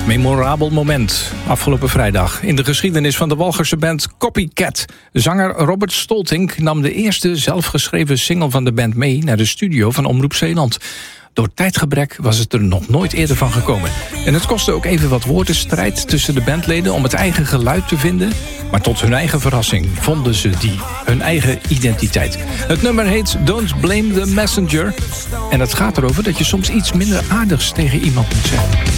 Memorabel moment, afgelopen vrijdag. In de geschiedenis van de Walcherse band Copycat. Zanger Robert Stoltink nam de eerste zelfgeschreven single van de band mee naar de studio van Omroep Zeeland. Door tijdgebrek was het er nog nooit eerder van gekomen. En het kostte ook even wat woordenstrijd tussen de bandleden om het eigen geluid te vinden. Maar tot hun eigen verrassing vonden ze hun eigen identiteit. Het nummer heet Don't Blame the Messenger. En het gaat erover dat je soms iets minder aardigs tegen iemand moet zeggen.